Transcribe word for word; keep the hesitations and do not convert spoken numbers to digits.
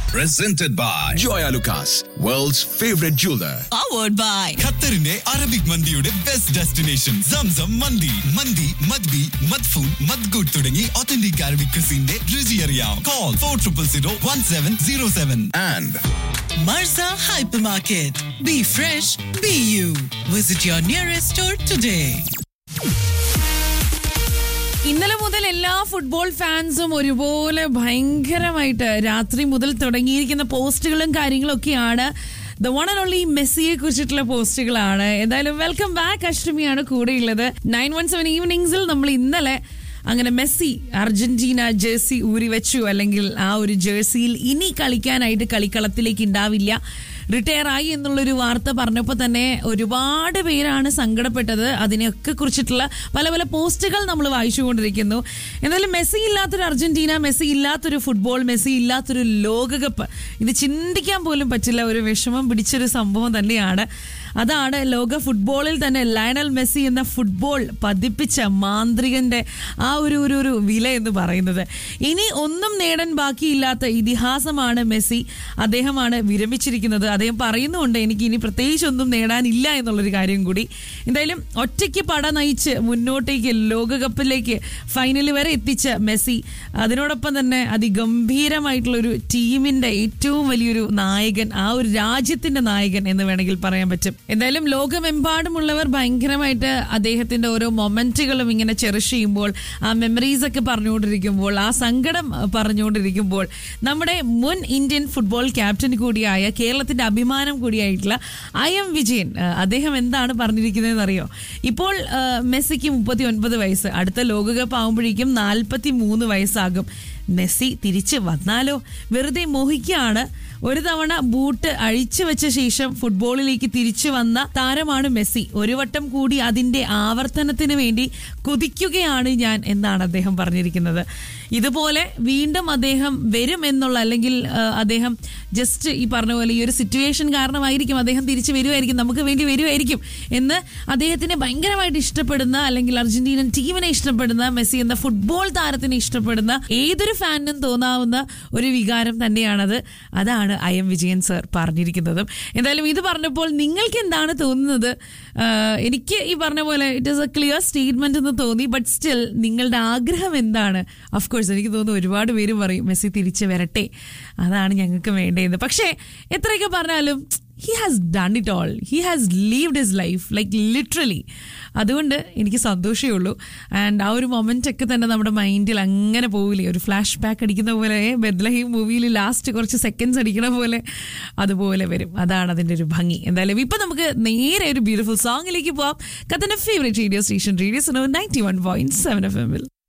Presented by Joya Lucas, world's favorite jeweler. Powered by ഖത്തറിന്റെ Arabic മന്തിയുടെ best destination Zamzam മന്തി. മന്തി മദ്ബി മദ്ഫൂൻ മദ്ഗുഡ് തുടങ്ങി authentic Arabic ക്രിസിന്റെ രുചി അറിയാം. Call four zero zero one seven zero seven. And Marza Hypermarket. Be fresh, be you. Visit your nearest store today. ഇന്നലെ മുതൽ എല്ലാ football ഫാൻസും ഒരുപോലെ ഭയങ്കരമായിട്ട് രാത്രി മുതൽ തുടങ്ങിയിരിക്കുന്ന പോസ്റ്റുകളും കാര്യങ്ങളും ഒക്കെയാണ്. ദ വൺ ആൻഡ് ഓൺലി മെസ്സിയെ കുറിച്ചിട്ടുള്ള പോസ്റ്റുകളാണ്. എന്തായാലും വെൽക്കം ബാക്ക്. അഷ്ടമിയാണ് കൂടെയുള്ളത്. നയൻ വൺ സെവൻ ഈവനിങ്സിൽ നമ്മൾ ഇന്നലെ അങ്ങനെ മെസ്സി അർജന്റീന ജേഴ്സി ഊരി വെച്ചു, അല്ലെങ്കിൽ ആ ഒരു ജേഴ്സിയിൽ ഇനി കളിക്കാനായിട്ട് കളിക്കളത്തിലേക്ക് ഉണ്ടാവില്ല, റിട്ടയർ ആയി എന്നുള്ളൊരു വാർത്ത പറഞ്ഞപ്പോൾ തന്നെ ഒരുപാട് പേരാണ് സങ്കടപ്പെട്ടത്. അതിനെയൊക്കെ കുറിച്ചിട്ടുള്ള പല പല പോസ്റ്റുകൾ നമ്മൾ വായിച്ചുകൊണ്ടിരിക്കുന്നു. എന്നാലും മെസ്സി ഇല്ലാത്തൊരു അർജന്റീന, മെസ്സി ഇല്ലാത്തൊരു ഫുട്ബോൾ, മെസ്സി ഇല്ലാത്തൊരു ലോകകപ്പ്, ഇത് ചിന്തിക്കാൻ പോലും പറ്റില്ല. ഒരു വിഷമം പിടിച്ചൊരു സംഭവം തന്നെയാണ്. അതാണ് ലോക ഫുട്ബോളിൽ തന്നെ ലയണൽ മെസ്സി എന്ന ഫുട്ബോൾ പതിപ്പിച്ച മാന്ത്രികന്റെ ആ ഒരു ഒരു ഒരു വില എന്ന് പറയുന്നത്. ഇനി ഒന്നും നേടാൻ ബാക്കിയില്ലാത്ത ഇതിഹാസമാണ് മെസ്സി. അദ്ദേഹമാണ് വിരമിച്ചിരിക്കുന്നത്. അദ്ദേഹം പറയുന്നുണ്ട് എനിക്ക് ഇനി പ്രത്യേകിച്ച് ഒന്നും നേടാനില്ല എന്നുള്ളൊരു കാര്യം കൂടി. എന്തായാലും ഒറ്റയ്ക്ക് പട നയിച്ച് മുന്നോട്ടേക്ക് ലോകകപ്പിലേക്ക് ഫൈനൽ വരെ എത്തിച്ച മെസ്സി, അതിനോടൊപ്പം തന്നെ അതിഗംഭീരമായിട്ടുള്ളൊരു ടീമിന്റെ ഏറ്റവും വലിയൊരു നായകൻ, ആ ഒരു രാജ്യത്തിന്റെ നായകൻ എന്ന് വേണമെങ്കിൽ പറയാൻ പറ്റും. എന്തായാലും ലോകമെമ്പാടുമുള്ളവർ ഭയങ്കരമായിട്ട് അദ്ദേഹത്തിന്റെ ഓരോ മൊമെന്റുകളും ഇങ്ങനെ ചെറിഷ് ചെയ്യുമ്പോൾ, ആ മെമ്മറീസ് ഒക്കെ പറഞ്ഞുകൊണ്ടിരിക്കുമ്പോൾ, ആ സങ്കടം പറഞ്ഞുകൊണ്ടിരിക്കുമ്പോൾ, നമ്മുടെ മുൻ ഇന്ത്യൻ ഫുട്ബോൾ ക്യാപ്റ്റൻ കൂടിയായ കേരളത്തിന്റെ അഭിമാനം കൂടിയായിട്ടുള്ള ഐ എം വിജയൻ, അദ്ദേഹം എന്താണ് പറഞ്ഞിരിക്കുന്നതെന്ന് അറിയോ? ഇപ്പോൾ മെസ്സിക്ക് മുപ്പത്തി ഒൻപത് വയസ്സ്, അടുത്ത ലോകകപ്പ് ആകുമ്പോഴേക്കും നാൽപ്പത്തി മൂന്ന് വയസ്സാകും. മെസ്സി തിരിച്ച് വന്നാലോ? വെറുതെ മോഹിക്കുകയാണ്. ഒരു തവണ ബൂട്ട് അഴിച്ചു വെച്ച ശേഷം ഫുട്ബോളിലേക്ക് തിരിച്ചു വന്ന താരമാണ് മെസ്സി. ഒരു വട്ടം കൂടി അതിന്റെ ആവർത്തനത്തിന് വേണ്ടി കൊതിക്കുകയാണ് ഞാൻ എന്നാണ് അദ്ദേഹം പറഞ്ഞിരിക്കുന്നത്. ഇതുപോലെ വീണ്ടും അദ്ദേഹം വരും എന്നുള്ള, അല്ലെങ്കിൽ അദ്ദേഹം ജസ്റ്റ് ഈ പറഞ്ഞ പോലെ ഈ ഒരു സിറ്റുവേഷൻ കാരണമായിരിക്കും അദ്ദേഹം തിരിച്ചു വരുമായിരിക്കും, നമുക്ക് വേണ്ടി വരുമായിരിക്കും എന്ന് അദ്ദേഹത്തിനെ ഭയങ്കരമായിട്ട് ഇഷ്ടപ്പെടുന്ന, അല്ലെങ്കിൽ അർജന്റീനൻ ടീമിനെ ഇഷ്ടപ്പെടുന്ന, മെസ്സി എന്ന ഫുട്ബോൾ താരത്തിനെ ഇഷ്ടപ്പെടുന്ന ഏതൊരു ഫാനിനും തോന്നാവുന്ന ഒരു വികാരം തന്നെയാണത്. അതാണ് ഐ എം വിജയൻ സർ പറഞ്ഞിരിക്കുന്നതും. എന്തായാലും ഇത് പറഞ്ഞപ്പോൾ നിങ്ങൾക്ക് എന്താണ് തോന്നുന്നത്? എനിക്ക് ഈ പറഞ്ഞ പോലെ it is A clear statement എന്ന് തോന്നി. ബട്ട് സ്റ്റിൽ നിങ്ങളുടെ ആഗ്രഹം എന്താണ്? ഓഫ്കോഴ്സ് എനിക്ക് തോന്നുന്നു ഒരുപാട് പേര് പറയും മെസ്സി തിരിച്ച് വരട്ടെ, അതാണ് ഞങ്ങൾക്ക് വേണ്ടത്. പക്ഷേ എത്രയൊക്കെ പറഞ്ഞാലും he has done it all. He has lived his life, like literally. അതുകൊണ്ട് എനിക്ക് സന്തോഷമേ ഉള്ളൂ. ആൻഡ് ആ ഒരു മൊമെന്റ് ഒക്കെ തന്നെ നമ്മുടെ മൈൻഡിൽ അങ്ങനെ പോവില്ലേ, ഒരു ഫ്ലാഷ് ബാക്ക് അടിക്കുന്ന പോലെ, ബെത്ലഹീം മൂവിയിൽ ലാസ്റ്റ് കുറച്ച് സെക്കൻഡ്സ് അടിക്കണ പോലെ അതുപോലെ വരും. അതാണ് അതിൻ്റെ ഒരു ഭംഗി. എന്തായാലും ഇപ്പം നമുക്ക് നേരെ ഒരു ബ്യൂട്ടിഫുൾ സോങ്ങിലേക്ക് പോവാം. ഖത്തറിന്റെ favourite radio station radio Suno ninety one point seven F എമ്മിൽ.